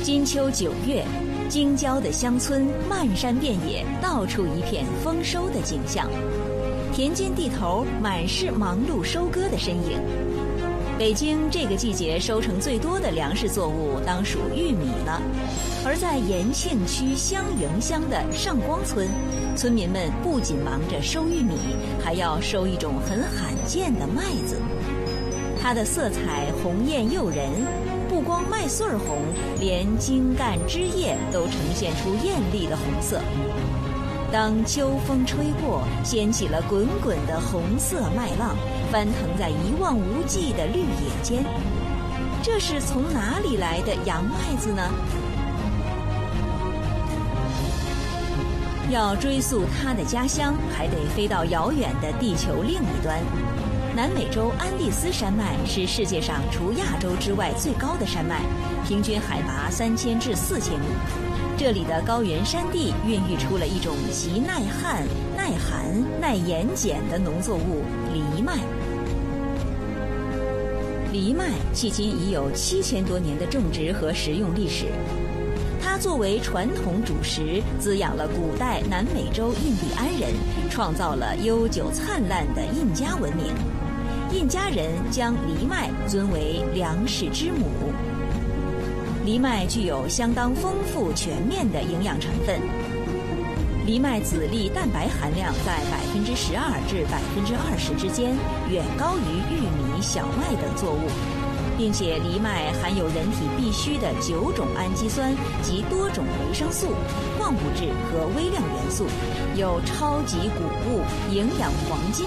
金秋9月，京郊的乡村漫山遍野，到处一片丰收的景象。田间地头满是忙碌收割的身影。北京这个季节收成最多的粮食作物当属玉米了。而在延庆区香营乡的上光村，村民们不仅忙着收玉米，还要收一种很罕见的麦子。它的色彩红艳诱人，不光麦穗红，连茎干枝叶都呈现出艳丽的红色。当秋风吹过，掀起了滚滚的红色麦浪，翻腾在一望无际的绿野间。这是从哪里来的洋麦子呢？要追溯它的家乡，还得飞到遥远的地球另一端。南美洲安第斯山脉是世界上除亚洲之外最高的山脉，平均海拔3000至4000米。这里的高原山地孕育出了一种极耐旱、耐寒、耐盐碱的农作物——藜麦。藜麦迄今已有7000多年的种植和食用历史。它作为传统主食，滋养了古代南美洲印第安人，创造了悠久灿烂的印加文明。印加人将藜麦尊为粮食之母。藜麦具有相当丰富全面的营养成分。藜麦籽粒蛋白含量在12%至20%之间，远高于玉米、小麦等作物，并且藜麦含有人体必需的9种氨基酸及多种维生素、矿物质和微量元素，有超级谷物、营养黄金